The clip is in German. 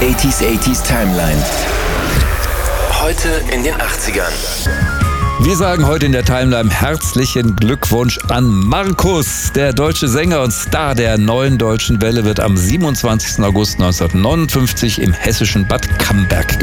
80s Timeline. Heute in den 80ern. Wir sagen heute in der Timeline herzlichen Glückwunsch an Markus. Der deutsche Sänger und Star der neuen deutschen Welle wird am 27. August 1959 im hessischen Bad Camberg geboren.